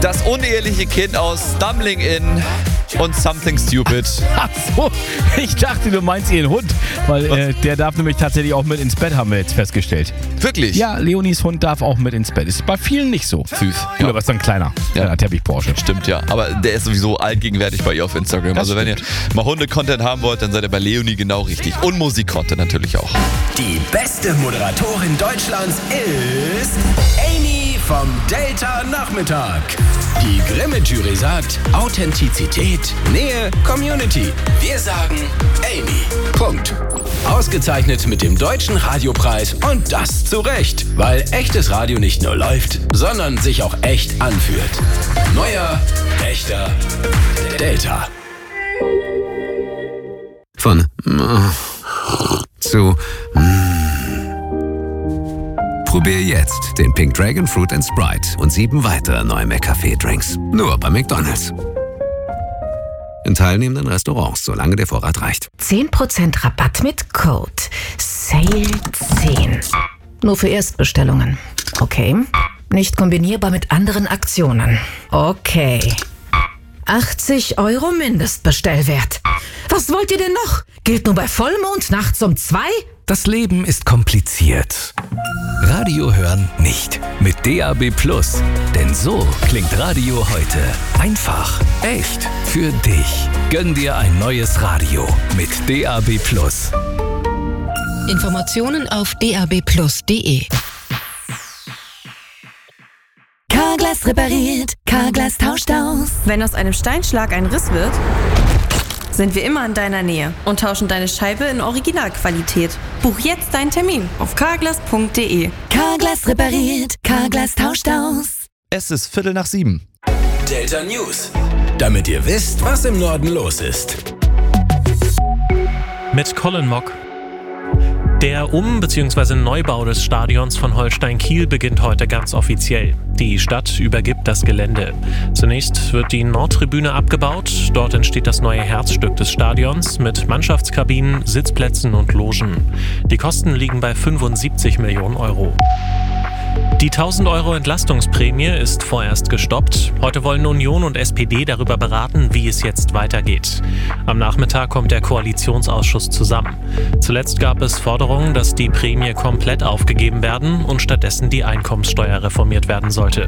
Das uneheliche Kind aus Stumbling In und Something Stupid. Ach so, ich dachte, du meinst ihren Hund, weil der darf nämlich tatsächlich auch mit ins Bett, haben wir jetzt festgestellt. Wirklich? Ja, Leonies Hund darf auch mit ins Bett. Ist bei vielen nicht so. Süß. Ja. Aber ist dann kleiner Teppich-Porsche. Stimmt, ja. Aber der ist sowieso allgegenwärtig bei ihr auf Instagram. Also wenn ihr mal Hunde-Content haben wollt, dann seid ihr bei Leonie genau richtig. Und Musik-Content natürlich auch. Die beste Moderatorin Deutschlands ist Amy vom Delta Nachmittag. Die Grimme-Jury sagt Authentizität, Nähe, Community. Wir sagen Amy. Punkt. Ausgezeichnet mit dem Deutschen Radiopreis und das zu Recht, weil echtes Radio nicht nur läuft, sondern sich auch echt anfühlt. Neuer, echter Delta. Von zu Probier jetzt den Pink Dragon Fruit & Sprite und 7 weitere neue McCafé-Drinks. Nur bei McDonald's. In teilnehmenden Restaurants, solange der Vorrat reicht. 10% Rabatt mit Code SALE10. Nur für Erstbestellungen. Okay. Nicht kombinierbar mit anderen Aktionen. Okay. 80 € Mindestbestellwert. Was wollt ihr denn noch? Gilt nur bei Vollmond nachts um 2? Das Leben ist kompliziert. Radio hören nicht. Mit DAB+. Denn so klingt Radio heute. Einfach, echt, für dich. Gönn dir ein neues Radio mit DAB+. Informationen auf dabplus.de. Carglass repariert, Carglass tauscht aus. Wenn aus einem Steinschlag ein Riss wird, sind wir immer in deiner Nähe und tauschen deine Scheibe in Originalqualität. Buch jetzt deinen Termin auf carglass.de. Carglass repariert, Carglass tauscht aus. Es ist 6:45. Delta News. Damit ihr wisst, was im Norden los ist. Mit Colin Mock. Der bzw. Neubau des Stadions von Holstein Kiel beginnt heute ganz offiziell. Die Stadt übergibt das Gelände. Zunächst wird die Nordtribüne abgebaut. Dort entsteht das neue Herzstück des Stadions mit Mannschaftskabinen, Sitzplätzen und Logen. Die Kosten liegen bei 75 Millionen €. Die 1.000 € Entlastungsprämie ist vorerst gestoppt. Heute wollen Union und SPD darüber beraten, wie es jetzt weitergeht. Am Nachmittag kommt der Koalitionsausschuss zusammen. Zuletzt gab es Forderungen, dass die Prämie komplett aufgegeben werden und stattdessen die Einkommenssteuer reformiert werden sollte.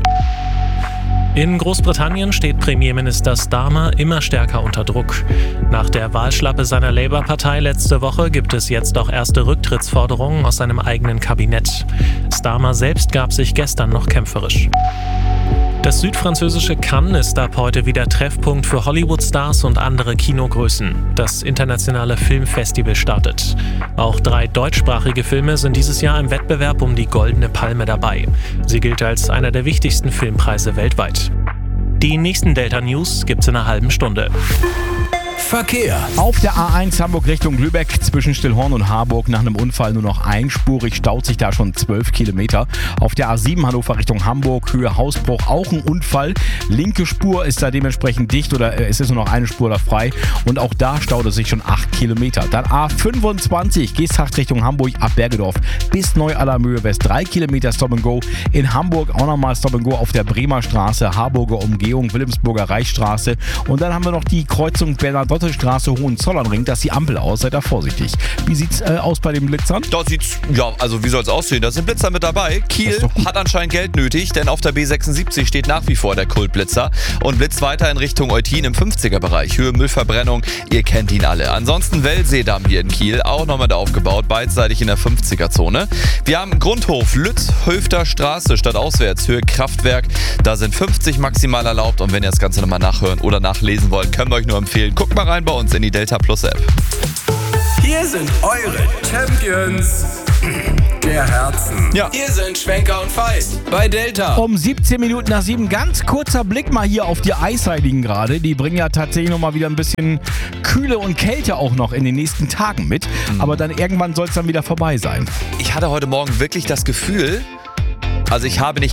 In Großbritannien steht Premierminister Starmer immer stärker unter Druck. Nach der Wahlschlappe seiner Labour-Partei letzte Woche gibt es jetzt auch erste Rücktrittsforderungen aus seinem eigenen Kabinett. Starmer selbst gab sich gestern noch kämpferisch. Das südfranzösische Cannes ist ab heute wieder Treffpunkt für Hollywood-Stars und andere Kinogrößen. Das internationale Filmfestival startet. Auch 3 deutschsprachige Filme sind dieses Jahr im Wettbewerb um die Goldene Palme dabei. Sie gilt als einer der wichtigsten Filmpreise weltweit. Die nächsten Delta News gibt's in einer halben Stunde. Verkehr. Auf der A1 Hamburg Richtung Lübeck zwischen Stillhorn und Harburg nach einem Unfall nur noch einspurig, staut sich da schon 12 Kilometer. Auf der A7 Hannover Richtung Hamburg, Höhe Hausbruch, auch ein Unfall. Linke Spur ist da dementsprechend dicht oder es ist nur noch eine Spur da frei und auch da staut es sich schon 8 Kilometer. Dann A25 Geesthacht Richtung Hamburg ab Bergedorf bis Neu-Allermöhe West 3 Kilometer Stop and Go. In Hamburg auch nochmal Stop and Go auf der Bremer Straße, Harburger Umgehung, Wilhelmsburger Reichsstraße und dann haben wir noch die Kreuzung Bernhard-Lotte-Straße, Hohenzollernring, da ist die Ampel aus, seid da vorsichtig. Wie sieht's aus bei den Blitzern? Dort sieht's, also wie soll's aussehen? Da sind Blitzer mit dabei. Kiel hat anscheinend Geld nötig, denn auf der B76 steht nach wie vor der Kultblitzer und blitzt weiter in Richtung Eutin im 50er-Bereich. Höhe Müllverbrennung, ihr kennt ihn alle. Ansonsten Wellseedamm hier in Kiel, auch noch mit aufgebaut, beidseitig in der 50er-Zone. Wir haben Grundhof, Lütz, Höfter Straße, stadtauswärts, Höhe Kraftwerk. Da sind 50 maximal erlaubt und wenn ihr das Ganze nochmal nachhören oder nachlesen wollt, können wir euch nur empfehlen, guckt mal rein bei uns in die Delta Plus App. Hier sind eure Champions der Herzen. Ja. Hier sind Schwenker und Feist bei Delta. Um 17 Minuten nach 7, ganz kurzer Blick mal hier auf die Eisheiligen gerade. Die bringen ja tatsächlich nochmal wieder ein bisschen Kühle und Kälte auch noch in den nächsten Tagen mit. Aber dann irgendwann soll es dann wieder vorbei sein. Ich hatte heute Morgen wirklich das Gefühl, also ich habe nicht